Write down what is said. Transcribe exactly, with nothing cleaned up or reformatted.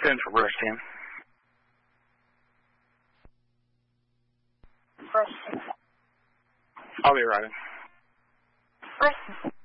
ten for brush ten. Brush ten. I'll be riding. Brush ten.